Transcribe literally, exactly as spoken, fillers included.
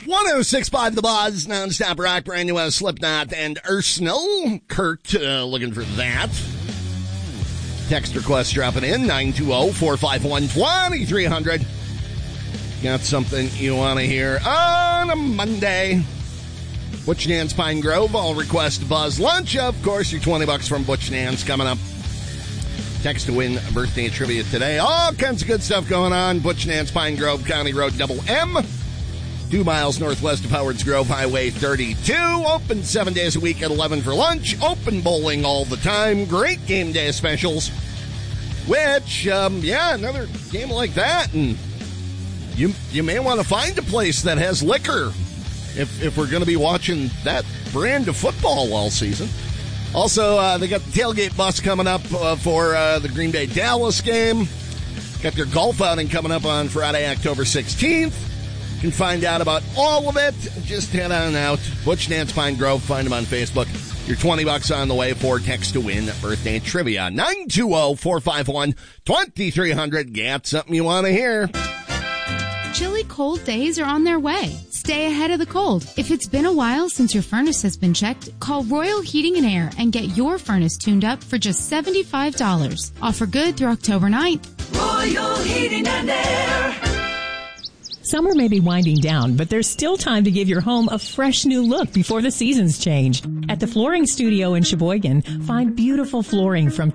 one oh six point five The Buzz, non-stop rock, brand new Slipknot and Arsenal. Kurt, uh, looking for that. Text request dropping in, nine two zero, four five one, two three zero zero. Got something you want to hear on a Monday. Butch Nan's Pine Grove, all request Buzz lunch. Of course, your twenty bucks from Butch Nan's coming up. Text to win birthday trivia today. All kinds of good stuff going on. Butch Nan's Pine Grove, County Road double M. Two miles northwest of Howard's Grove, Highway thirty-two. Open seven days a week at eleven for lunch. Open bowling all the time. Great game day specials. Which, um, yeah, another game like that. And you you may want to find a place that has liquor if, if we're going to be watching that brand of football all season. Also, uh, they got the tailgate bus coming up uh, for uh, the Green Bay-Dallas game. Got their golf outing coming up on Friday, October sixteenth. You can find out about all of it. Just head on out. Butch Nance Pine Grove. Find them on Facebook. Your twenty bucks on the way for text to win birthday trivia. nine two zero, four five one, two three zero zero. Got something you want to hear. Chilly cold days are on their way. Stay ahead of the cold. If it's been a while since your furnace has been checked, call Royal Heating and Air and get your furnace tuned up for just seventy-five dollars. Offer good through October ninth. Royal Heating and Air. Summer may be winding down, but there's still time to give your home a fresh new look before the seasons change. At the Flooring Studio in Sheboygan, find beautiful flooring from